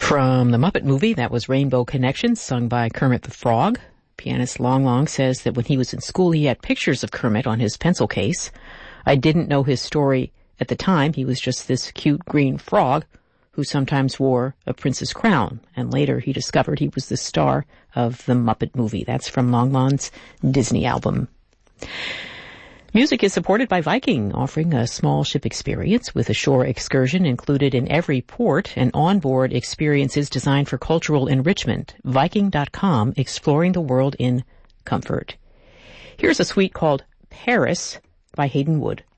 From the Muppet movie, that was Rainbow Connection, sung by Kermit the Frog. Pianist Long Long says that when he was in school, he had pictures of Kermit on his pencil case. I didn't know his story at the time. He was just this cute green frog who sometimes wore a prince's crown. And later he discovered he was the star of the Muppet movie. That's from Long Long's Disney album. Music is supported by Viking, offering a small ship experience with a shore excursion included in every port and onboard experiences designed for cultural enrichment. Viking.com, exploring the world in comfort. Here's a suite called Paris by Hayden Wood.